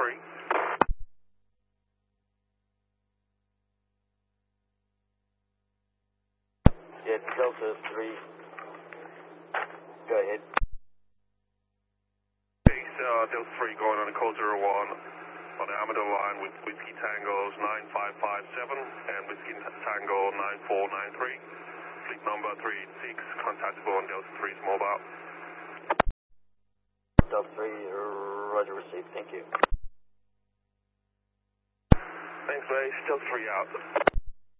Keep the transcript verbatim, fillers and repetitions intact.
three. Yeah, Delta three. Go ahead. Base uh, Delta three going on a code zero one on the Amador line with Whiskey Tango's nine five five seven and Whiskey Tango nine four nine three. Fleet number three eight six, contactable on Delta three's mobile. Delta three, roger, received. Thank you. Thanks, Base. Delta three out.